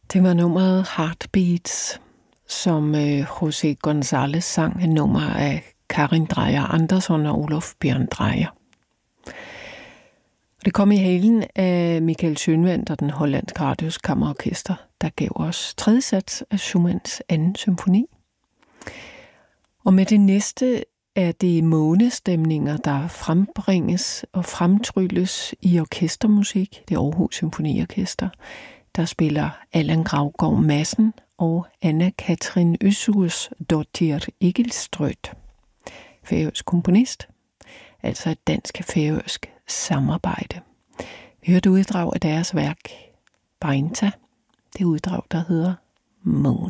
Det var nummeret Heartbeats, som José González sang, et nummer af Karin Dreyer Andersson og Olof Bjørn Dreyer. Det kom i halen af Michael Schønwandt og den hollandske Radios Kammerorkester, der gav os tredje sats af Schumanns anden symfoni. Og med det næste er det månestemninger, der frembringes og fremtrylles i orkestermusik. Det er Aarhus Symfoniorkester, der spiller Allan Gravgaard Madsen og Anna-Katrin Øssursdottir Egilstrøt. Færøsk komponist, altså et dansk-færøsk samarbejde. Vi hørte uddrag af deres værk Beinta, det uddrag, der hedder Måne.